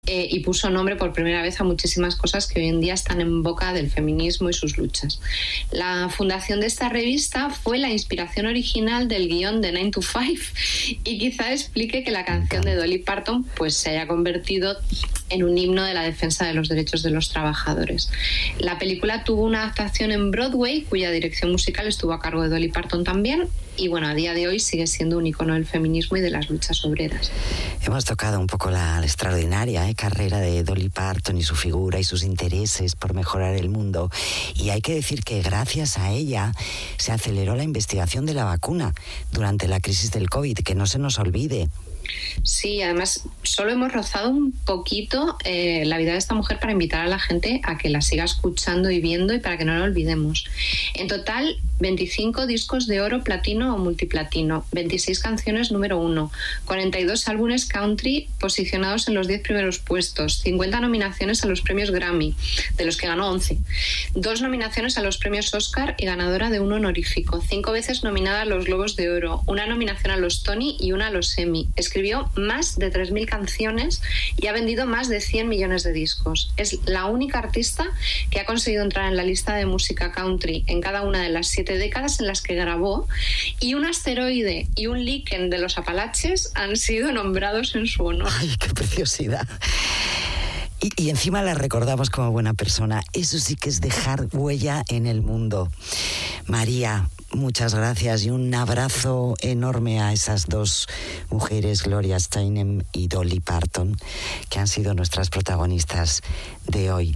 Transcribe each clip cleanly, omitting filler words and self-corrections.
y puso nombre por primera vez a muchísimas cosas que hoy en día están en boca del feminismo y sus luchas. La fundación de esta revista fue la inspiración original del guión de 9 to 5 y quizá explique que la canción de Dolly Parton pues, se haya convertido en un himno de la defensa de los derechos de los trabajadores. La película tuvo una adaptación en Broadway, cuya dirección musical estuvo a cargo de Dolly Parton también, y bueno, a día de hoy sigue siendo un icono del feminismo y de las luchas obreras. Hemos tocado un poco la extraordinaria carrera de Dolly Parton y su figura y sus intereses por mejorar el mundo. Y hay que decir que gracias a ella se aceleró la investigación de la vacuna durante la crisis del COVID, que no se nos olvide. Sí, además solo hemos rozado un poquito la vida de esta mujer para invitar a la gente a que la siga escuchando y viendo y para que no la olvidemos. En total, 25 discos de oro, platino o multiplatino, 26 canciones número 1, 42 álbumes country posicionados en los 10 primeros puestos, 50 nominaciones a los premios Grammy, de los que ganó 11, 2 nominaciones a los premios Oscar y ganadora de un honorífico, 5 veces nominada a los Globos de Oro, una nominación a los Tony y una a los Emmy. Escribió más de 3.000 canciones y ha vendido más de 100 millones de discos. Es la única artista que ha conseguido entrar en la lista de música country en cada una de las 7 décadas en las que grabó, y un asteroide y un líquen de los Apalaches han sido nombrados en su honor. ¡Ay, qué preciosidad! Y encima la recordamos como buena persona. Eso sí que es dejar huella en el mundo. María, muchas gracias y un abrazo enorme a esas dos mujeres, Gloria Steinem y Dolly Parton, que han sido nuestras protagonistas de hoy.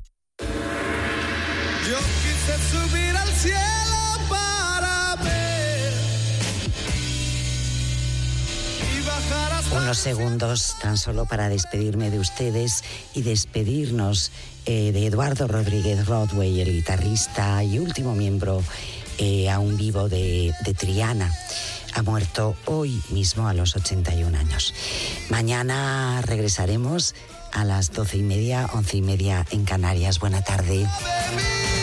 Yo quise subir al cielo para ver y bajar hasta... Unos segundos tan solo para despedirme de ustedes y despedirnos de Eduardo Rodríguez Rodway, el guitarrista y último miembro aún vivo de Triana. Ha muerto hoy mismo a los 81 años. Mañana regresaremos a las 12:30, 11:30 en Canarias. Buena tarde.